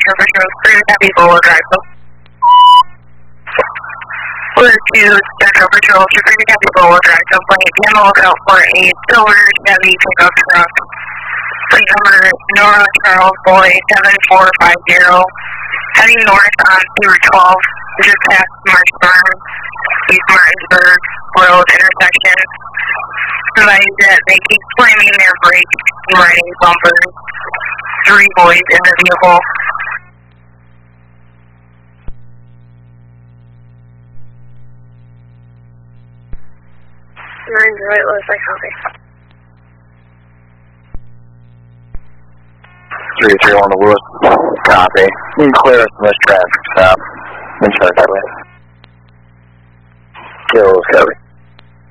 Central Patrol, Green Happy Boulevard Drive. Alert to Central Patrol, Green Happy Boulevard Drive. Complaint, be on the lookout for a silver Chevy pickup truck. Plate number Nora Charles Boy 7450. Heading north on Route 12, just past Martinsburg, East Martinsburg Road intersection. Somebody that they keep slamming their brakes and riding bumpers. 3 boys in the vehicle. Mine's right, left, I copy. 331 to Lewis. Copy. You can clear us from this traffic stop. Insurance highway. Kills, copy.